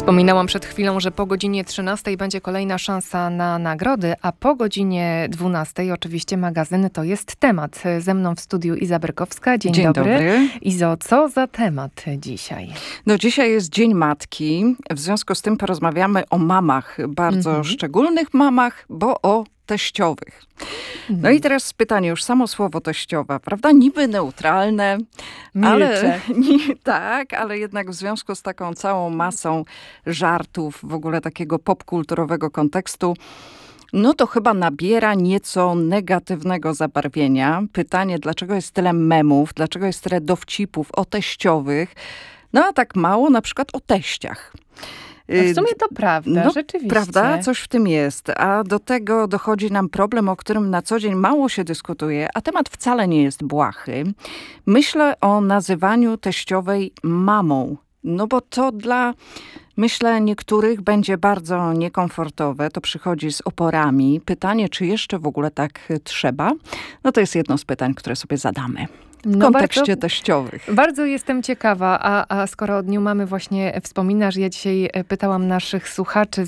Wspominałam przed chwilą, że po godzinie 13 będzie kolejna szansa na nagrody, a po godzinie 12 oczywiście magazyn To jest temat. Ze mną w studiu Iza Brykowska. Dzień dobry. Izo, co za temat dzisiaj? No dzisiaj jest Dzień Matki. W związku z tym porozmawiamy o mamach, bardzo szczególnych mamach, bo o teściowych. No i teraz pytanie, już samo słowo teściowa, prawda? Niby neutralne, ale tak, ale jednak w związku z taką całą masą żartów, w ogóle takiego popkulturowego kontekstu, no to chyba nabiera nieco negatywnego zabarwienia. Pytanie, dlaczego jest tyle memów, dlaczego jest tyle dowcipów o teściowych, no a tak mało na przykład o teściach. No w sumie to prawda, rzeczywiście. Prawda? Coś w tym jest. A do tego dochodzi nam problem, o którym na co dzień mało się dyskutuje, a temat wcale nie jest błahy. Myślę o nazywaniu teściowej mamą. No bo to dla, myślę, niektórych będzie bardzo niekomfortowe. To przychodzi z oporami. Pytanie, czy jeszcze w ogóle tak trzeba? No to jest jedno z pytań, które sobie zadamy. W kontekście teściowych. Bardzo jestem ciekawa, a skoro o dniu mamy właśnie wspominasz, ja dzisiaj pytałam naszych słuchaczy,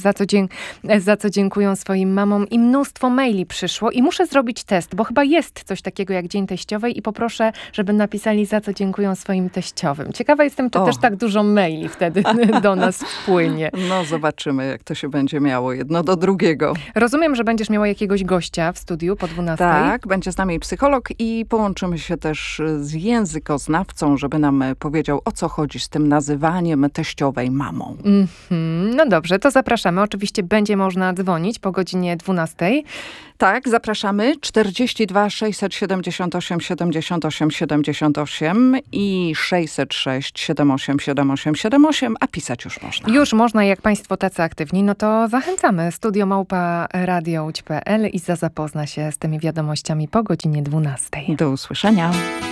za co dziękują swoim mamom i mnóstwo maili przyszło i muszę zrobić test, bo chyba jest coś takiego jak Dzień Teściowej i poproszę, żeby napisali, za co dziękują swoim teściowym. Ciekawa jestem, czy też tak dużo maili wtedy do nas wpłynie. No zobaczymy, jak to się będzie miało jedno do drugiego. Rozumiem, że będziesz miała jakiegoś gościa w studiu po 12. Tak, będzie z nami psycholog i połączymy się też z językoznawcą, żeby nam powiedział, o co chodzi z tym nazywaniem teściowej mamą. No dobrze, to zapraszamy. Oczywiście będzie można dzwonić po godzinie 12. Tak, zapraszamy. 42 678 78 78 i 606 78 78 78, a pisać już można. Już można, jak państwo tacy aktywni, no to zachęcamy. Studio@radiołódź.pl i zapozna się z tymi wiadomościami po godzinie 12. Do usłyszenia.